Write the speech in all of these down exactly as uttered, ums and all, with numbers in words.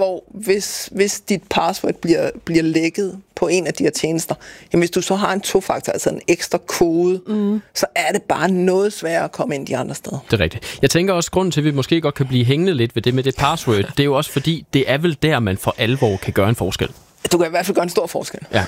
hvor hvis, hvis dit password bliver, bliver lækket på en af de her tjenester, jamen hvis du så har en tofaktor, altså en ekstra kode, mm. så er det bare noget sværere at komme ind de andre steder. Det er rigtigt. Jeg tænker også, grunden til, at vi måske godt kan blive hængende lidt ved det med det password, det er jo også fordi, det er vel der, man for alvor kan gøre en forskel. Du kan i hvert fald gøre en stor forskel. Ja.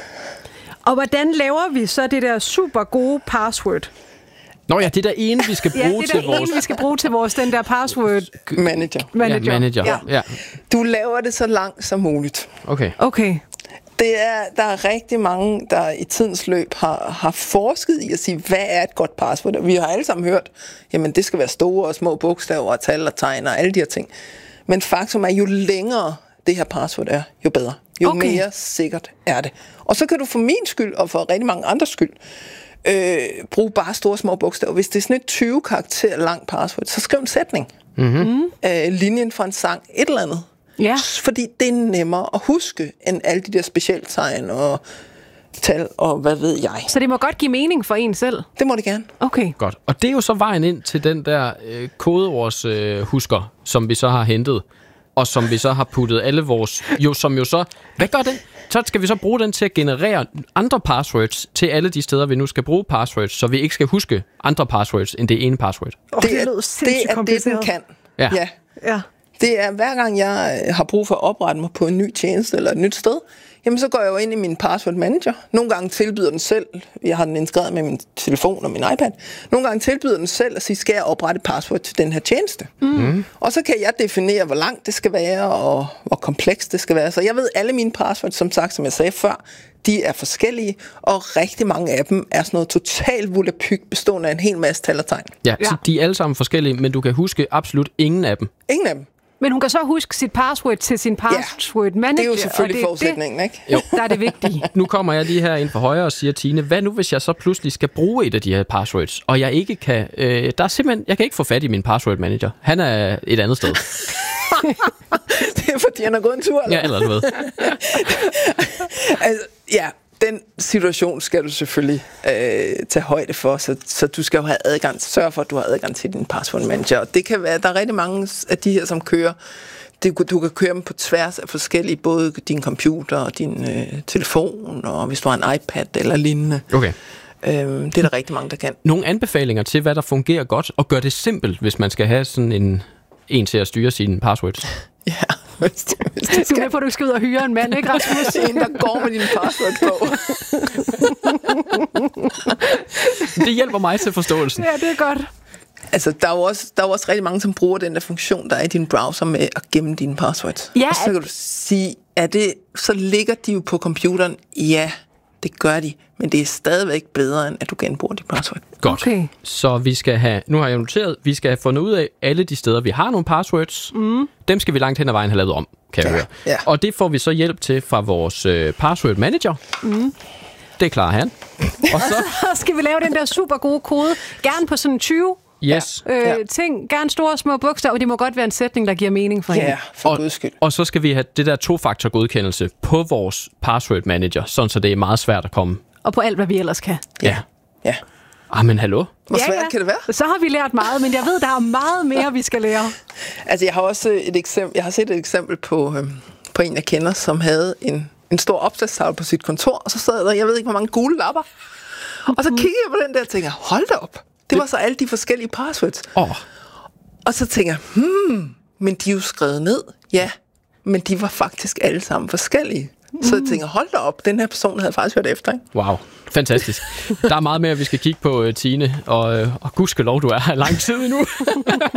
Og hvordan laver vi så det der super gode password? Nå ja, det er der ene, vi skal bruge ja, det er til der vores... ene, vi skal bruge til vores, den der password... Manager. Manager. Ja, manager. Ja. Ja. Du laver det så langt som muligt. Okay. Okay. Det er, der er rigtig mange, der i tidens løb har, har forsket i at sige, hvad er et godt password? Vi har alle sammen hørt, jamen det skal være store og små bogstaver og tal og tegn og alle de her ting. Men faktum er, jo længere det her password er, jo bedre. Jo okay. mere sikkert er det. Og så kan du for min skyld, og for rigtig mange andres skyld, øh, bruge bare store små bogstaver. Hvis det er sådan et tyve karakter lang password, så skriv en sætning. Mm-hmm. Øh, linjen fra en sang, et eller andet. Ja. Fordi det er nemmere at huske, end alle de der specialtegn og tal og hvad ved jeg. Så det må godt give mening for en selv? Det må det gerne. Okay. Godt. Og det er jo så vejen ind til den der øh, kodeords øh, husker, som vi så har hentet, og som vi så har puttet alle vores... Jo, som jo så... Hvad gør den? Så skal vi så bruge den til at generere andre passwords til alle de steder, vi nu skal bruge passwords, så vi ikke skal huske andre passwords end det ene password. Oh, det, det, er, det er det, den kan. Ja. ja. ja. Det er, hver gang jeg har brug for at oprette mig på en ny tjeneste eller et nyt sted, jamen så går jeg jo ind i min password manager. Nogle gange tilbyder den selv, jeg har den integreret med min telefon og min iPad, nogle gange tilbyder den selv at sige, skal jeg oprette et password til den her tjeneste? Mm. Og så kan jeg definere, hvor langt det skal være, og hvor komplekst det skal være. Så jeg ved, alle mine passwords, som sagt, som jeg sagde før, de er forskellige, og rigtig mange af dem er sådan noget totalt volapyk, bestående af en hel masse tal og tegn. Ja, ja, så de er alle sammen forskellige, men du kan huske absolut ingen af dem. Ingen af dem. Men hun kan så huske sit password til sin password ja, manager. det er jo selvfølgelig det, forudsætningen, det, ikke? Jo. Der er det vigtige. Nu kommer jeg lige her ind for højre og siger, Tine, hvad nu hvis jeg så pludselig skal bruge et af de her passwords, og jeg ikke kan, øh, der er simpelthen, jeg kan ikke få fat i min password manager. Han er et andet sted. Det er fordi, han har gået en tur, eller? Ja, eller noget. altså, ja, den situation skal du selvfølgelig øh, tage højde for, så, så du skal jo have adgang, sørge for, at du har adgang til din password manager. Og det kan være, der er rigtig mange af de her, som kører, det, du kan køre dem på tværs af forskellige, både din computer og din øh, telefon, og hvis du har en iPad eller lignende. Okay. Øh, det er der rigtig mange, der kan. Nogle anbefalinger til, hvad der fungerer godt, og gør det simpelt, hvis man skal have sådan en, en til at styre sine passwords. Ja, hvis det, hvis det skal. Du er med på, at du skal ud og hyre en mand, ikke Rasmus? En, der går med din password på. Det hjælper mig til forståelsen. Ja, det er godt. Altså, der er, jo også, der er jo også rigtig mange, som bruger den der funktion, der er i din browser med at gemme dine passwords. Ja, og så kan du sige, er det, så ligger de jo på computeren. Ja, det gør de, men det er stadigvæk bedre, end at du genbruger dit password. Godt. Okay. Så vi skal have, nu har jeg noteret, vi skal have fundet ud af alle de steder, vi har nogle passwords. Mm. Dem skal vi langt hen ad vejen have lavet om, kan jeg ja, høre. Ja. Og det får vi så hjælp til fra vores øh, password manager. Mm. Det klarer han. Og så skal vi lave den der super gode kode, gerne på sådan tyve yes. øh, ja. ting, gerne store og små bogstaver, og det må godt være en sætning, der giver mening for ja, hende. Ja, for guds skyld. Og så skal vi have det der to-faktor godkendelse på vores password manager, sådan så det er meget svært at komme. Og på alt, hvad vi ellers kan. Ja. Ja. Ah, men hallo? Hvor svært ja, ja. kan det være? Så har vi lært meget, men jeg ved, der er meget mere, vi skal lære. Altså, jeg har også et eksempel, jeg har set et eksempel på, øh, på en, jeg kender, som havde en, en stor opslagstavle på sit kontor, og så sad der, jeg ved ikke, hvor mange gule lapper. Og så kiggede jeg på den der og tænkte, hold da op. Det var så alle de forskellige passwords. Oh. Og så tænker jeg, hmm, men de er jo skrevet ned. Ja, men de var faktisk alle sammen forskellige. Mm. Så jeg tænker, hold da op, den her person havde faktisk hørt efter, ikke? Wow, fantastisk. Der er meget mere, vi skal kigge på, Tine, og, og gudskelov, du er her lang tid endnu.